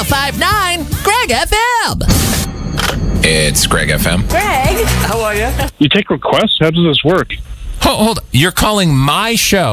1059 Greg FM. It's Greg FM. Greg. How are you? You take requests? How does this work? Hold on. You're calling my show